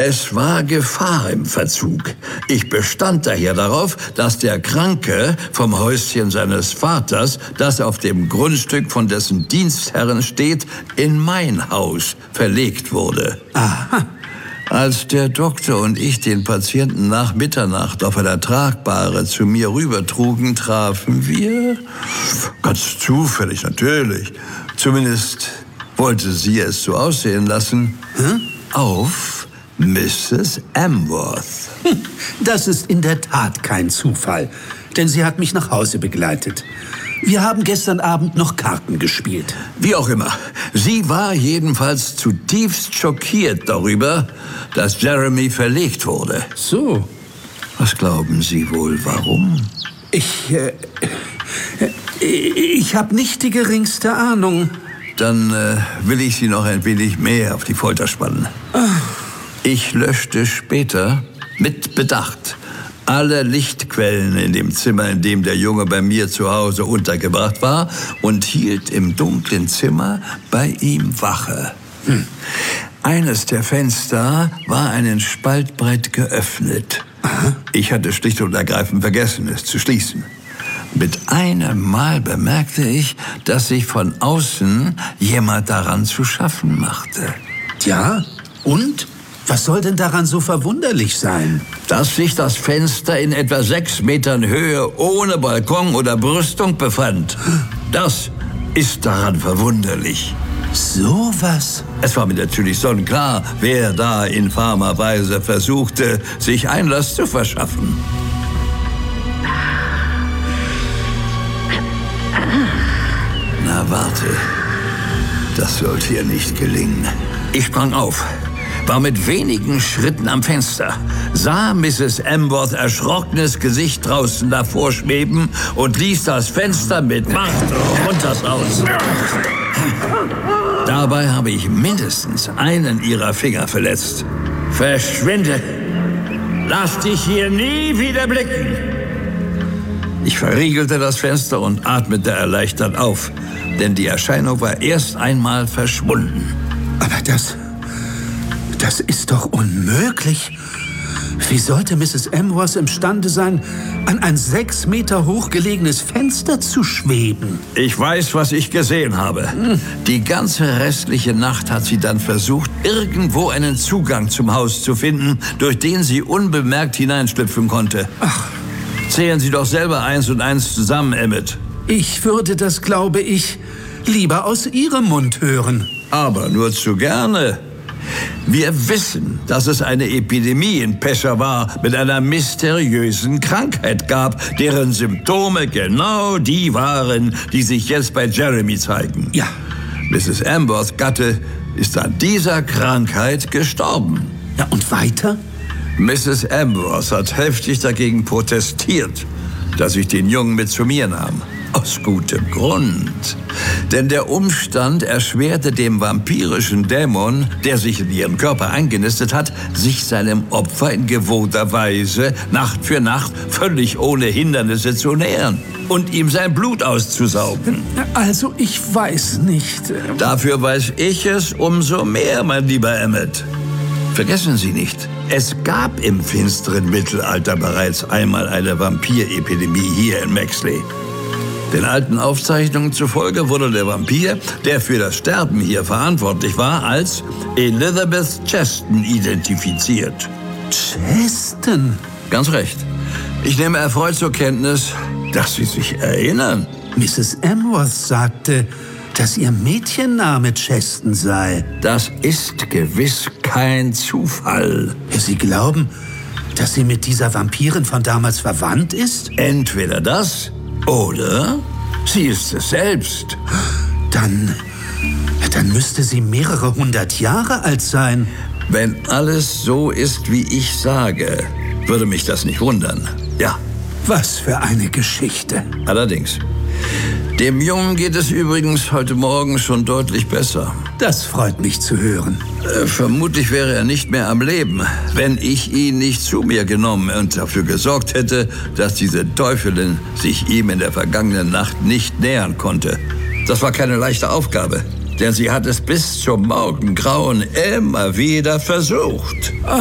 Es war Gefahr im Verzug. Ich bestand daher darauf, dass der Kranke vom Häuschen seines Vaters, das auf dem Grundstück von dessen Dienstherren steht, in mein Haus verlegt wurde. Aha. Als der Doktor und ich den Patienten nach Mitternacht auf einer Tragbare zu mir rübertrugen, trafen wir, ganz zufällig natürlich, zumindest wollte sie es so aussehen lassen, auf Mrs. Amworth. Das ist in der Tat kein Zufall, denn sie hat mich nach Hause begleitet. Wir haben gestern Abend noch Karten gespielt. Wie auch immer, sie war jedenfalls zutiefst schockiert darüber, dass Jeremy verlegt wurde. So. Was glauben Sie wohl, warum? Ich habe nicht die geringste Ahnung. Dann will ich Sie noch ein wenig mehr auf die Folter spannen. Ich löschte später mit Bedacht alle Lichtquellen in dem Zimmer, in dem der Junge bei mir zu Hause untergebracht war, und hielt im dunklen Zimmer bei ihm Wache. Eines der Fenster war einen Spalt breit geöffnet. Ich hatte schlicht und ergreifend vergessen, es zu schließen. Mit einem Mal bemerkte ich, dass sich von außen jemand daran zu schaffen machte. Ja, und? Was soll denn daran so verwunderlich sein? Dass sich das Fenster in etwa 6 Metern Höhe ohne Balkon oder Brüstung befand. Das ist daran verwunderlich. So was? Es war mir natürlich sonnenklar, wer da infamer Weise versuchte, sich Einlass zu verschaffen. Na, warte. Das sollte ihr nicht gelingen. Ich sprang auf, war mit wenigen Schritten am Fenster, sah Mrs. Amworth erschrockenes Gesicht draußen davor schweben und ließ das Fenster mit Macht runter aus. Dabei habe ich mindestens einen ihrer Finger verletzt. Verschwinde! Lass dich hier nie wieder blicken! Ich verriegelte das Fenster und atmete erleichtert auf, denn die Erscheinung war erst einmal verschwunden. Aber das ist doch unmöglich. Wie sollte Mrs. Amworth imstande sein, an ein 6 Meter hoch gelegenes Fenster zu schweben? Ich weiß, was ich gesehen habe. Die ganze restliche Nacht hat sie dann versucht, irgendwo einen Zugang zum Haus zu finden, durch den sie unbemerkt hineinschlüpfen konnte. Ach. Zählen Sie doch selber 1 und 1 zusammen, Emmett. Ich würde das, glaube ich, lieber aus Ihrem Mund hören. Aber nur zu gerne. Wir wissen, dass es eine Epidemie in Peshawar mit einer mysteriösen Krankheit gab, deren Symptome genau die waren, die sich jetzt bei Jeremy zeigen. Ja. Mrs. Amworths Gatte ist an dieser Krankheit gestorben. Ja, und weiter? Mrs. Amworth hat heftig dagegen protestiert, dass ich den Jungen mit zu mir nahm. Aus gutem Grund. Denn der Umstand erschwerte dem vampirischen Dämon, der sich in ihren Körper eingenistet hat, sich seinem Opfer in gewohnter Weise Nacht für Nacht völlig ohne Hindernisse zu nähern und ihm sein Blut auszusaugen. Also, ich weiß nicht. Dafür weiß ich es umso mehr, mein lieber Emmett. Vergessen Sie nicht, es gab im finsteren Mittelalter bereits einmal eine Vampirepidemie hier in Maxley. Den alten Aufzeichnungen zufolge wurde der Vampir, der für das Sterben hier verantwortlich war, als Elizabeth Cheston identifiziert. Cheston? Ganz recht. Ich nehme erfreut zur Kenntnis, dass Sie sich erinnern. Mrs. Amworth sagte, dass ihr Mädchenname Cheston sei. Das ist gewiss kein Zufall. Sie glauben, dass sie mit dieser Vampirin von damals verwandt ist? Entweder das oder sie ist es selbst. Dann müsste sie mehrere 100 Jahre alt sein. Wenn alles so ist, wie ich sage, würde mich das nicht wundern. Ja. Was für eine Geschichte. Allerdings. Dem Jungen geht es übrigens heute Morgen schon deutlich besser. Das freut mich zu hören. Vermutlich wäre er nicht mehr am Leben, wenn ich ihn nicht zu mir genommen und dafür gesorgt hätte, dass diese Teufelin sich ihm in der vergangenen Nacht nicht nähern konnte. Das war keine leichte Aufgabe, denn sie hat es bis zum Morgengrauen immer wieder versucht.